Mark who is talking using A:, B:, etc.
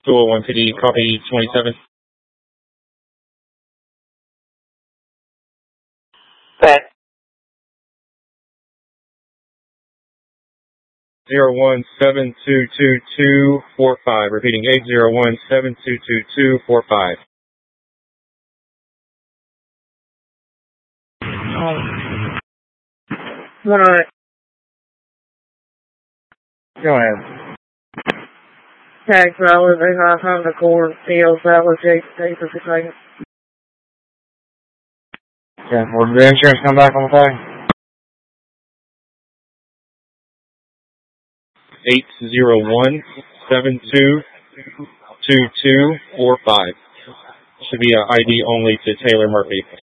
A: 201 PD, copy 27.
B: Pat.
A: 801-722-245. Repeating 801-722-245.
B: All right.
A: Go ahead.
B: Tax dollars, they got from the court, deals, that was take for seconds.
A: Okay, well, did the insurance come back on the tag? 801-722-2245. Should be an ID only to Taylor Murphy.